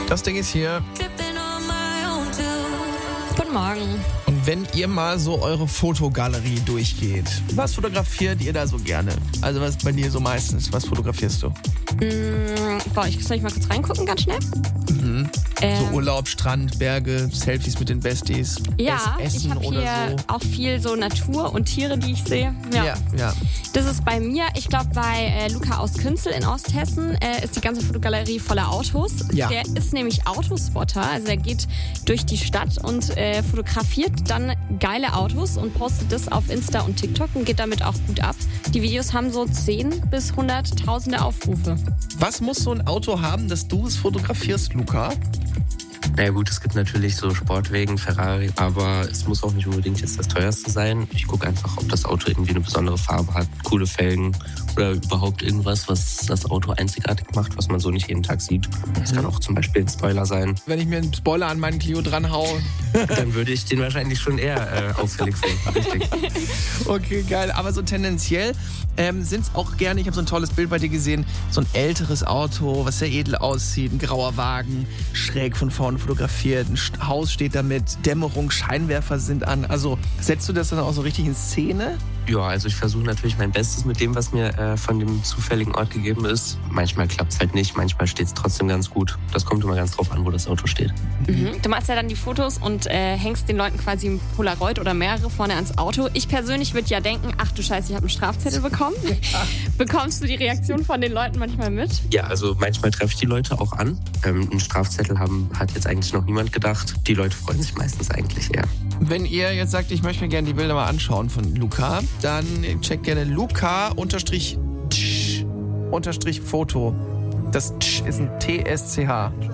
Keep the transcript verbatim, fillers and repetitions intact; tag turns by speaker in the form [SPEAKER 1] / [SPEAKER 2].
[SPEAKER 1] Das Ding ist hier.
[SPEAKER 2] Guten Morgen.
[SPEAKER 1] Und wenn ihr mal so eure Fotogalerie durchgeht, was fotografiert ihr da so gerne? Also was ist bei dir so meistens? Was fotografierst du?
[SPEAKER 2] Mm, boah, ich soll ich mal kurz reingucken, ganz schnell?
[SPEAKER 1] Mhm.
[SPEAKER 2] Ähm,
[SPEAKER 1] So Urlaub, Strand, Berge, Selfies mit den Besties.
[SPEAKER 2] Ja,
[SPEAKER 1] Ess-
[SPEAKER 2] ich
[SPEAKER 1] Essen
[SPEAKER 2] habe
[SPEAKER 1] oder
[SPEAKER 2] hier
[SPEAKER 1] so.
[SPEAKER 2] auch viel so Natur und Tiere, die ich sehe. Ja.
[SPEAKER 1] Ja, ja.
[SPEAKER 2] Das ist bei mir, ich glaube bei äh, Luca aus Künzel in Osthessen äh, ist die ganze Fotogalerie voller Autos.
[SPEAKER 1] Ja.
[SPEAKER 2] Der ist nämlich Autospotter, also er geht durch die Stadt und äh, fotografiert dann geile Autos und postet das auf Insta und TikTok und geht damit auch gut ab. Die Videos haben so zehn bis hunderttausende Aufrufe.
[SPEAKER 1] Was muss so ein Auto haben, dass du es fotografierst, Luca?
[SPEAKER 3] Na ja, gut, es gibt natürlich so Sportwagen, Ferrari, aber es muss auch nicht unbedingt jetzt das teuerste sein. Ich gucke einfach, ob das Auto irgendwie eine besondere Farbe hat, coole Felgen oder überhaupt irgendwas, was das Auto einzigartig macht, was man so nicht jeden Tag sieht. Das kann auch zum Beispiel ein Spoiler sein.
[SPEAKER 1] Wenn ich mir einen Spoiler an meinen Clio dran haue.
[SPEAKER 3] Dann würde ich den wahrscheinlich schon eher äh, auffällig finden. Richtig.
[SPEAKER 1] Okay, geil. Aber so tendenziell ähm, sind es auch gerne, ich habe so ein tolles Bild bei dir gesehen, so ein älteres Auto, was sehr edel aussieht, ein grauer Wagen, schräg von vorne fotografiert, ein St- Haus steht da mit Dämmerung, Scheinwerfer sind an. Also setzt du das dann auch so richtig in Szene?
[SPEAKER 3] Ja, also ich versuche natürlich mein Bestes mit dem, was mir äh, von dem zufälligen Ort gegeben ist. Manchmal klappt es halt nicht, manchmal steht es trotzdem ganz gut. Das kommt immer ganz drauf an, wo das Auto steht.
[SPEAKER 2] Mhm. Du machst ja dann die Fotos und äh, hängst den Leuten quasi ein Polaroid oder mehrere vorne ans Auto. Ich persönlich würde ja denken, ach du Scheiße, ich habe einen Strafzettel bekommen. Bekommst du die Reaktion von den Leuten manchmal mit?
[SPEAKER 3] Ja, also manchmal treffe ich die Leute auch an. Ähm, einen Strafzettel haben, hat jetzt eigentlich noch niemand gedacht. Die Leute freuen sich meistens eigentlich eher.
[SPEAKER 1] Wenn ihr jetzt sagt, ich möchte mir gerne die Bilder mal anschauen von Luca, dann checkt gerne Luca unterstrich Foto. Das Tsch ist ein T S C H.